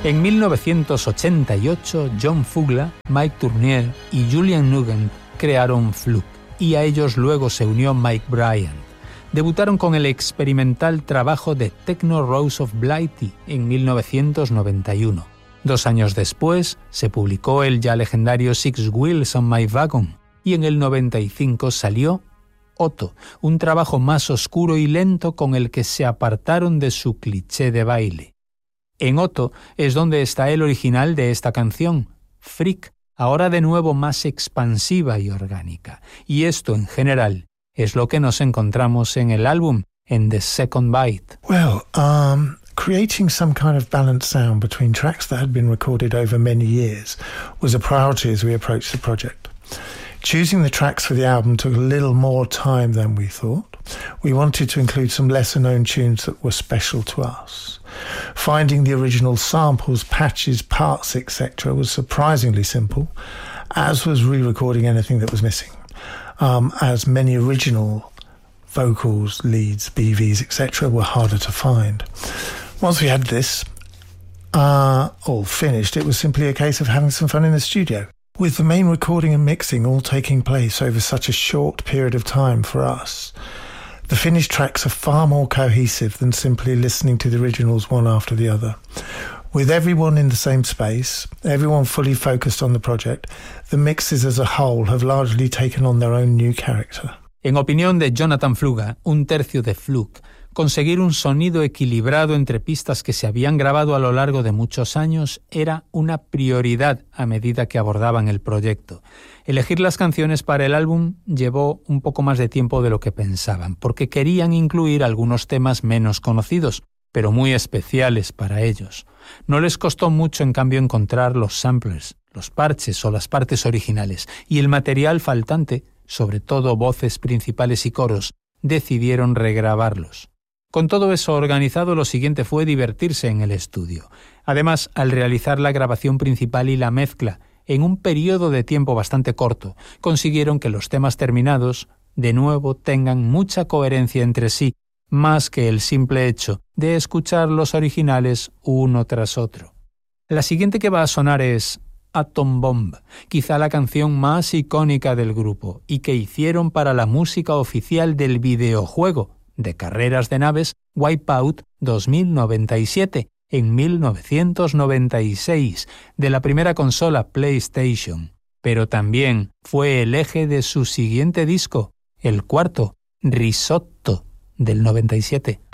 En 1988, John Fugla, Mike Tournier y Julian Nugent crearon Fluke, y a ellos luego se unió Mike Bryant. Debutaron con el experimental trabajo de Techno Rose of Blighty en 1991. 2 años después se publicó el ya legendario Six Wheels on My Wagon, y en el 95 salió Otto, un trabajo más oscuro y lento con el que se apartaron de su cliché de baile. En Otto es donde está el original de esta canción, Freak, ahora de nuevo más expansiva y orgánica. Y esto en general es lo que nos encontramos en el álbum, en The Second Bite. Well, creating some kind of balanced sound between tracks that had been recorded over many years was a priority as we approached the project. Choosing the tracks for the album took a little more time than we thought. We wanted to include some lesser-known tunes that were special to us. Finding the original samples, patches, parts, etc. was surprisingly simple, as was re-recording anything that was missing, as many original vocals, leads, BVs, etc. were harder to find. Once we had this all finished, it was simply a case of having some fun in the studio. With the main recording and mixing all taking place over such a short period of time for us, the finished tracks are far more cohesive than simply listening to the originals one after the other. With everyone in the same space, everyone fully focused on the project, the mixes as a whole have largely taken on their own new character. En opinión de Jonathan Fluga, 1/3 de Fluke, conseguir un sonido equilibrado entre pistas que se habían grabado a lo largo de muchos años era una prioridad a medida que abordaban el proyecto. Elegir las canciones para el álbum llevó un poco más de tiempo de lo que pensaban, porque querían incluir algunos temas menos conocidos, pero muy especiales para ellos. No les costó mucho, en cambio, encontrar los samplers, los parches o las partes originales, y el material faltante, sobre todo voces principales y coros, decidieron regrabarlos. Con todo eso organizado, lo siguiente fue divertirse en el estudio. Además, al realizar la grabación principal y la mezcla en un periodo de tiempo bastante corto, consiguieron que los temas terminados, de nuevo, tengan mucha coherencia entre sí, más que el simple hecho de escuchar los originales uno tras otro. La siguiente que va a sonar es Atom Bomb, quizá la canción más icónica del grupo, y que hicieron para la música oficial del videojuego de carreras de naves Wipeout 2097, en 1996, de la primera consola PlayStation, pero también fue el eje de su siguiente disco, el cuarto, Risotto, del 97.